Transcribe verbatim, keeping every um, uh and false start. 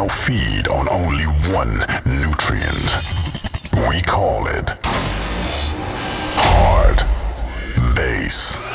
now feed on only one nutrient. We call it hard bass.